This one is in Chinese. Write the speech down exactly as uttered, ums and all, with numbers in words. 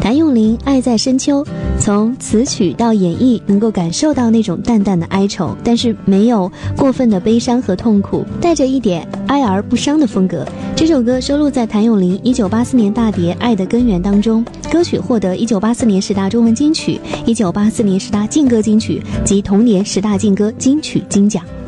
谭咏麟《爱在深秋》，从词曲到演绎能够感受到那种淡淡的哀愁，但是没有过分的悲伤和痛苦，带着一点哀而不伤的风格。这首歌收录在谭咏麟一九八四年大碟《爱的根源》当中，歌曲获得一九八四年十大中文金曲、一九八四年十大劲歌金曲及同年十大劲歌金曲金奖。